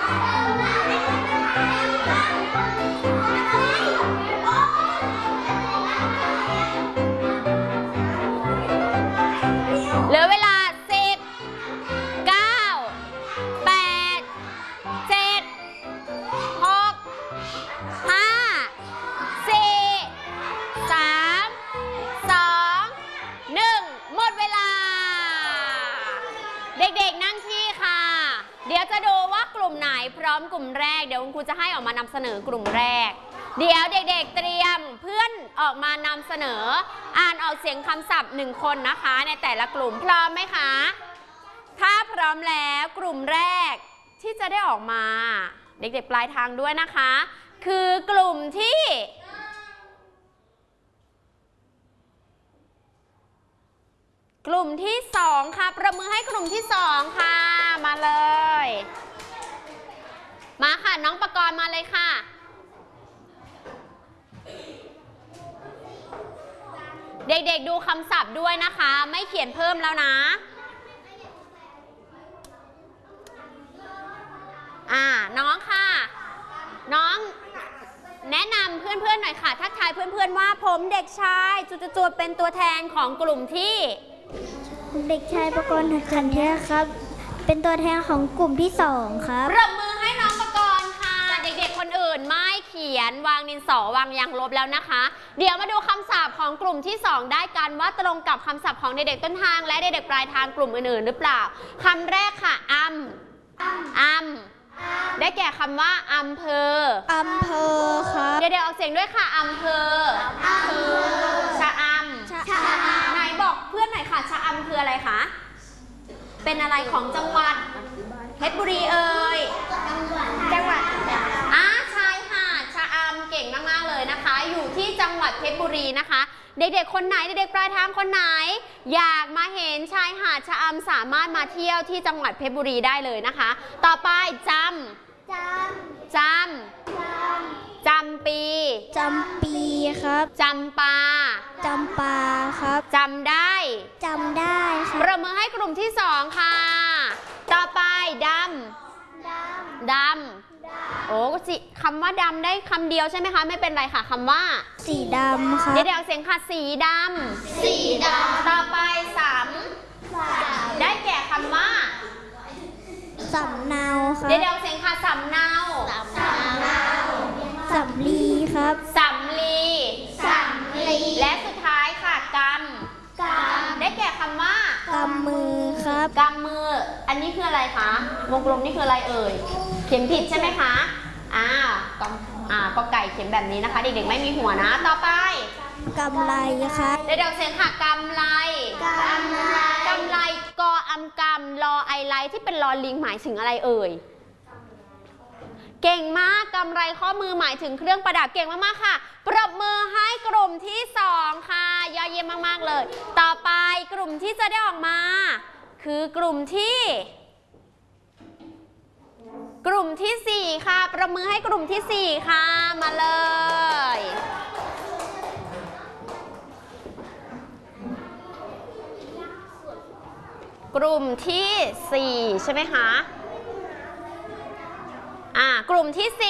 เหลือเวลา10 9 8 7 6 5 4 3 2 1หมดเวลาเด็กๆนั่งที่ค่ะเดี๋ยวจะดูว่ากลุ่มไหนพร้อมกลุ่มแรกเดี๋ยวคุณครูจะให้ออกมานำเสนอกลุ่มแรกเดี๋ยวเด็กๆเตรียมเพื่อนออกมานำเสนออ่านออกเสียงคำศัพท์1คนนะคะในแต่ละกลุ่มพร้อมไหมคะถ้าพร้อมแล้วกลุ่มแรกที่จะได้ออกมาเด็กๆปลายทางด้วยนะคะคือกลุ่มที่2ค่ะประมือให้กลุ่มที่2ค่ะมาเลยมาค่ะน้องปกรณ์มาเลยค่ะเด็กๆดูคำศัพท์ด้วยนะคะไม่เขียนเพิ่มแล้วนะน้องค่ะน้องแนะนำเพื่อนๆหน่อยค่ะทักทายเพื่อนๆว่าผมเด็กชายจุดๆเป็นตัวแทนของกลุ่มที่เด็กชายประกรณ์ขันเทศครับเป็นตัวแทนของกลุ่มที่2ครับปรบมือให้น้องประกรณ์ค่ะเด็กๆคนอื่นไม่เขียนวางดินสอวางยางลบแล้วนะคะเดี๋ยวมาดูคำศัพท์ของกลุ่มที่2ได้กันว่าตรงกับคำศัพท์ของเด็กๆต้นทางและเด็กๆปลายทางกลุ่มอื่นๆหรือเปล่าคำแรกค่ะได้แก่คำว่าอำเภอครับเดี๋ยวออกเสียงด้วยค่ะอำเภอชะอำไหนบอกเพื่อนหน่อยค่ะชะอำคืออะไรคะเป็นอะไรของจังหวัดเพชรบุรีเอ่ยจังหวัดชายหาดชะอำเก่งมากๆเลยนะคะอยู่ที่จังหวัดเพชรบุรีนะคะเด็กๆคนไหนเด็กๆปลายทางคนไหนอยากมาเห็นชายหาดชะอำสามารถมาเที่ยวที่จังหวัดเพชรบุรีได้เลยนะคะต่อไปจำปีครับจำปาครับจำได้ครับประมือให้กลุ่มที่2ค่ะต่อไปดำโอ้คำว่าดำได้คำเดียวใช่ไหมคะไม่เป็นไรค่ะคำว่าสีดำครับเดี๋ยวเสียงค่ะสีดำต่อไปสำได้แก่คำว่าสำเนาครับเดี๋ยวเสียงค่ะสำเนาสำลีครับสำลีและสุดท้ายค่ะกำได้แก่คำว่ากำมือครับกำมืออันนี้คืออะไรคะวงกลมนี่คืออะไรเอ่ยเขียนผิดใช่ไหมคะก็ไก่เขียนแบบนี้นะคะเด็กๆไม่มีหัวนะต่อไปกำไรครับเดี๋ยวเสียงค่ะกำไรกออำกำลอไอไลที่เป็นลอลิงหมายถึงอะไรเอ่ยเก่งมากกำไรข้อมือหมายถึงเครื่องประดับเก่งมากๆค่ะปรบมือให้กลุ่มที่2ค่ะยอดเยี่ยมมากๆเลยต่อไปกลุ่มที่จะได้ออกมาคือกลุ่มที่4ค่ะปรบมือให้กลุ่มที่4ค่ะมาเลยกลุ่มที่4ใช่ไหมคะกลุ่มที่